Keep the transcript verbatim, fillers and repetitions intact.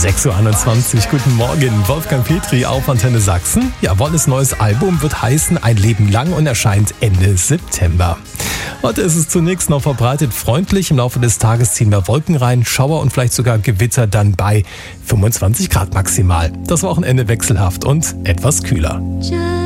sechs Uhr einundzwanzig, guten Morgen. Wolfgang Petri auf Antenne Sachsen. Ja, Wolles neues Album wird heißen Ein Leben lang und erscheint Ende September. Heute ist es zunächst noch verbreitet freundlich. Im Laufe des Tages ziehen wir Wolken rein, Schauer und vielleicht sogar Gewitter dann bei fünfundzwanzig Grad maximal. Das Wochenende wechselhaft und etwas kühler.